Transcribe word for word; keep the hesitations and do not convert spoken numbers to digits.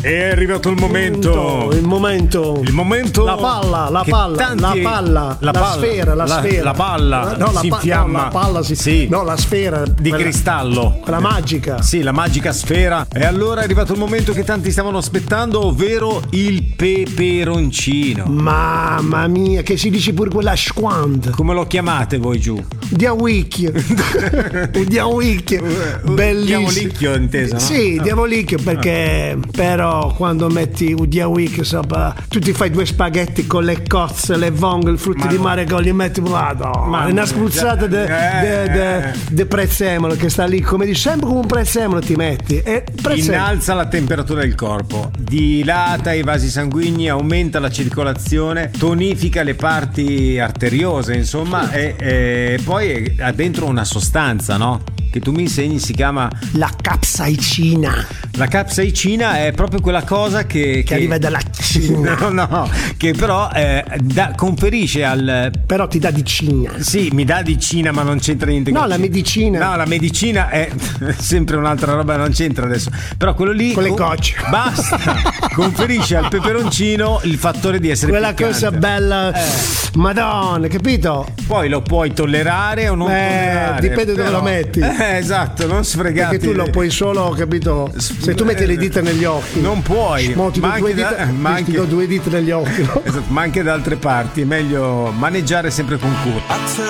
È arrivato il momento. Il momento. Il momento. La palla, la che palla, tanti- la palla, la la, palla, sfera, la, la- sfera. la palla no, la si pa- infiamma. No, la palla si Sì. No, la sfera Di quella- cristallo. Quella magica. Sì, la magica sfera. E allora è arrivato il momento che tanti stavano aspettando, ovvero il peperoncino. Mamma mia, che si dice pure quella squand. Come lo chiamate voi giù? Diavolicchio. Diavolicchio. Bellissimo. Diavolicchio inteso, no? Sì, diavolicchio perché però quando metti un diavolicchio sopra, tu ti fai due spaghetti con le cozze, le vongole, il frutto Ma di no. mare che li metti, vado. Ma Una no, spruzzata di eh. prezzemolo che sta lì, come dici, sempre come un prezzemolo ti metti. E prezzemolo. Innalza la temperatura del corpo, dilata i vasi sanguigni, aumenta la circolazione, tonifica le parti arteriose, insomma, e, e poi ha dentro una sostanza, no? Che tu mi insegni si chiama La capsaicina. la capsaicina, è proprio quella cosa che, Che arriva dalla Cina. no, no, che però eh, da- conferisce al Però ti dà di Cina. sì, mi dà di Cina, ma non c'entra niente No, con la Cina. medicina. No, la medicina è sempre un'altra roba, non c'entra adesso. Però quello lì Con le co- gocce. Basta. Conferisce al peperoncino il fattore di essere Quella piccante. cosa bella. Eh. Madonna, capito? Poi lo puoi tollerare o non Eh, tollerare. dipende dove però- lo metti. Eh, esatto, non sfregati. Perché tu lo puoi solo, capito? Se tu metti le dita negli occhi. Non puoi. Mo ti do Ma due anche da- dita, ma ti anche- do due dita negli occhi. Esatto, ma anche da altre parti è meglio maneggiare sempre con cura.